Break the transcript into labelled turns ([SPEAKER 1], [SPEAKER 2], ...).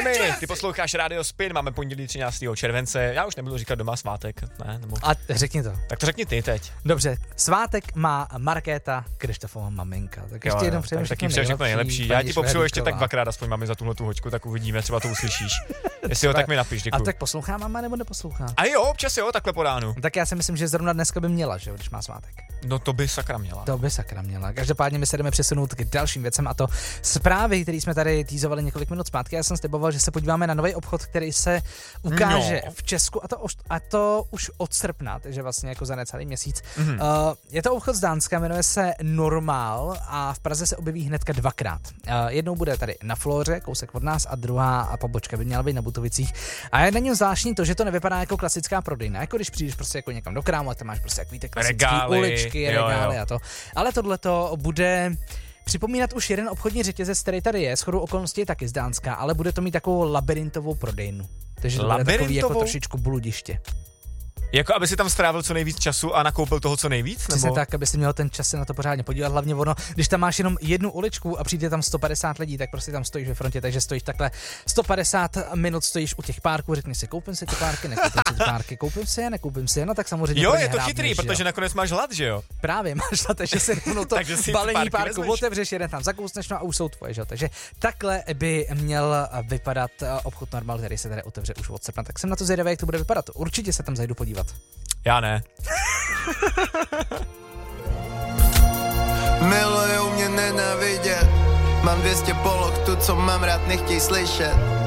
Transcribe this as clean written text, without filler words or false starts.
[SPEAKER 1] mi, ty posloucháš Radio Spin, máme pondělí 13. července, já už nebudu říkat doma svátek, ne? Nebo...
[SPEAKER 2] A řekni to.
[SPEAKER 1] Tak to řekni ty teď.
[SPEAKER 2] Dobře, svátek má Markéta, Krištofova maminka. Tak ještě jednou přejeme
[SPEAKER 1] všechno nejlepší. Já ti popřeju ještě tak dvakrát aspoň mami za tuhletu hoďku, tak uvidíme, třeba to uslyšíš. Jestli ho tak mi napiš, děkuji.
[SPEAKER 2] A tak poslouchá mama nebo neposlouchá?
[SPEAKER 1] A jo, občas jo, takhle po ránu.
[SPEAKER 2] Tak já si myslím, že zrovna dneska by měla, že jo, když má svátek.
[SPEAKER 1] No to by sakra měla.
[SPEAKER 2] To by sakra měla. Každopádně my se jdeme přesunout k dalším věcem, a to zprávy, které jsme tady týzovali několik minut zpátky. Já jsem sliboval, že se podíváme na nový obchod, který se ukáže v Česku, a to už od srpna, takže vlastně jako za necelý měsíc. Je to obchod z Dánska, jmenuje se Normal a v Praze se objeví hnedka dvakrát. Jednou bude tady na Flóře, kousek od nás, a druhá pobočka by měla být na Butovicích. A je na něm zvláštní to, že to nevypadá jako klasická prodejna, jako když přijdeš prostě jako někam do krámu a tam máš prostě takový ty klasický uličky, regály a to. Ale tohleto bude připomínat už jeden obchodní řetězec, který tady je, shodou okolností je taky z Dánska, ale bude to mít takovou labirintovou prodejnu. Takže to bude takový jako trošičku bludiště.
[SPEAKER 1] Jako aby si tam strávil co nejvíc času a nakoupil toho co nejvíc?
[SPEAKER 2] Přesně tak, aby si měl ten čas se na to pořádně podívat. Hlavně ono, když tam máš jenom jednu uličku a přijde tam 150 lidí, tak prostě tam stojíš ve frontě, takže stojíš takhle 150 minut, stojíš u těch párků, řekni si, koupím si ty párky, nekoupím si ty párky, koupím si je, no tak samozřejmě.
[SPEAKER 1] Jo, je to chytrý, protože nakonec máš hlad, že jo?
[SPEAKER 2] Právě máš hlad, takže si to balení párku otevřeš, jeden tam zakousneš, no a už jsou tvoje, že jo? Takže takhle by měl vypadat obchod Normal, který se tady otevře už od srpna. Tak jsem na to zvědavý, jak to bude vypadat. Určitě se tam zajdu podívat.
[SPEAKER 1] Já ne.
[SPEAKER 3] Milujou mě nenávidět, mám 200 poloh, tu co mám rád nechtěj slyšet.